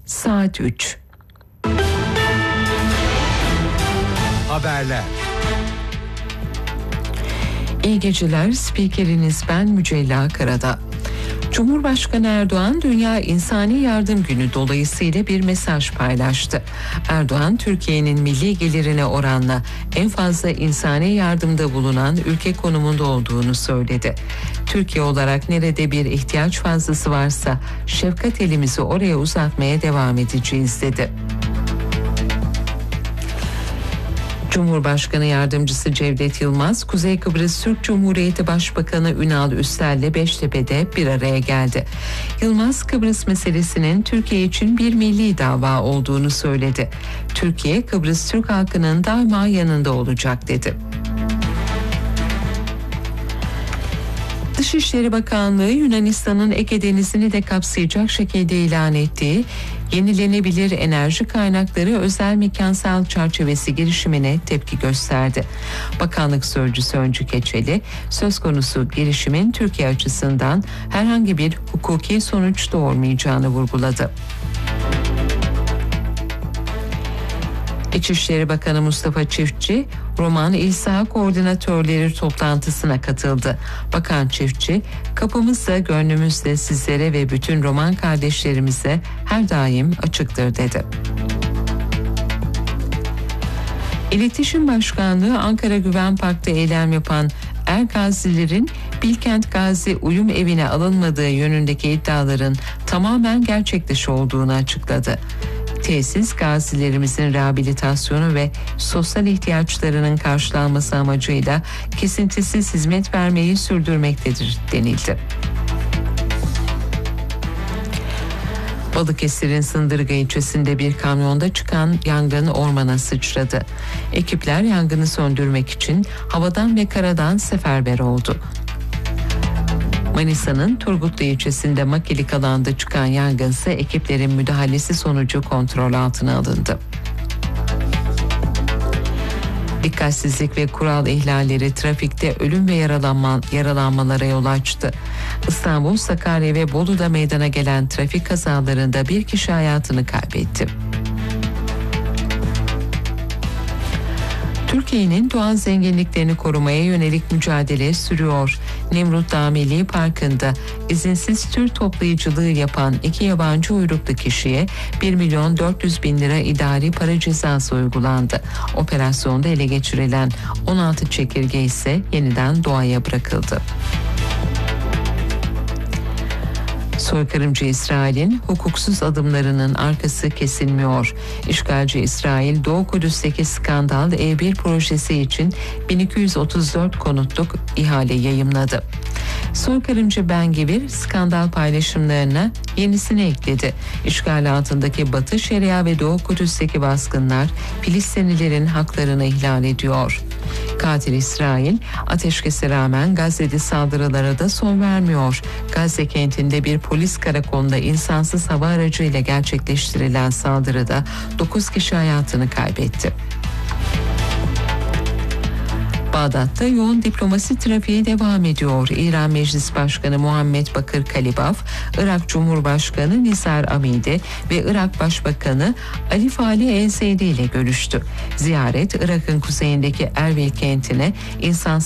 saat 3. Haberler. İyi geceler. Spikeriniz ben Mücella Karada. Cumhurbaşkanı Erdoğan Dünya İnsani Yardım Günü dolayısıyla bir mesaj paylaştı. Erdoğan, Türkiye'nin milli gelirine oranla en fazla insani yardımda bulunan ülke konumunda olduğunu söyledi. Türkiye olarak nerede bir ihtiyaç fazlası varsa şefkat elimizi oraya uzatmaya devam edeceğiz dedi. Cumhurbaşkanı Yardımcısı Cevdet Yılmaz, Kuzey Kıbrıs Türk Cumhuriyeti Başbakanı Ünal Üstel'le Beştepe'de bir araya geldi. Yılmaz, Kıbrıs meselesinin Türkiye için bir milli dava olduğunu söyledi. Türkiye, Kıbrıs Türk halkının daima yanında olacak dedi. Dışişleri Bakanlığı, Yunanistan'ın Ege Denizi'ni de kapsayacak şekilde ilan ettiği yenilenebilir enerji kaynakları özel mekansal çerçevesi girişimine tepki gösterdi. Bakanlık Sözcüsü Öncü Keçeli, söz konusu girişimin Türkiye açısından herhangi bir hukuki sonuç doğurmayacağını vurguladı. İçişleri Bakanı Mustafa Çiftçi, Roman İl Saha Koordinatörleri toplantısına katıldı. Bakan Çiftçi, kapımız da gönlümüz de sizlere ve bütün Roman kardeşlerimize her daim açıktır dedi. İletişim Başkanlığı, Ankara Güven Park'ta eylem yapan Gazilerin Bilkent Gazi Uyum Evi'ne alınmadığı yönündeki iddiaların tamamen gerçek dışı olduğunu açıkladı. Tesis, gazilerimizin rehabilitasyonu ve sosyal ihtiyaçlarının karşılanması amacıyla kesintisiz hizmet vermeyi sürdürmektedir denildi. Balıkesir'in Sındırga ilçesinde bir kamyonda çıkan yangın ormana sıçradı. Ekipler yangını söndürmek için havadan ve karadan seferber oldu. Manisa'nın Turgutlu ilçesinde Makilik alanda çıkan yangın ise ekiplerin müdahalesi sonucu kontrol altına alındı. Dikkatsizlik ve kural ihlalleri trafikte ölüm ve yaralanmalara yol açtı. İstanbul, Sakarya ve Bolu'da meydana gelen trafik kazalarında bir kişi hayatını kaybetti. Türkiye'nin doğal zenginliklerini korumaya yönelik mücadele sürüyor. Nemrut Dağ Milli Parkı'nda izinsiz tür toplayıcılığı yapan 2 yabancı uyruklu kişiye 1.400.000 lira idari para cezası uygulandı. Operasyonda ele geçirilen 16 çekirge ise yeniden doğaya bırakıldı. Soykırımcı İsrail'in hukuksuz adımlarının arkası kesilmiyor. İşgalci İsrail, Doğu Kudüs'teki skandal E1 projesi için 1234 konutluk ihale yayımladı. Soykırımcı Ben Gvir skandal paylaşımlarına yenisini ekledi. İşgal altındaki Batı Şeria ve Doğu Kudüs'teki baskınlar Filistinlilerin haklarını ihlal ediyor. Katil İsrail, ateşkese rağmen Gazze'de saldırılara da son vermiyor. Gazze kentinde bir polis karakolunda insansız hava aracıyla gerçekleştirilen saldırıda 9 kişi hayatını kaybetti. Bağdat'ta yoğun diplomasi trafiği devam ediyor. İran Meclis Başkanı Muhammed Bakır Kalibaf, Irak Cumhurbaşkanı Nizar Amidi ve Irak Başbakanı Ali Fali El-Seydi ile görüştü. Ziyaret, Irak'ın kuzeyindeki Erbil kentine insansız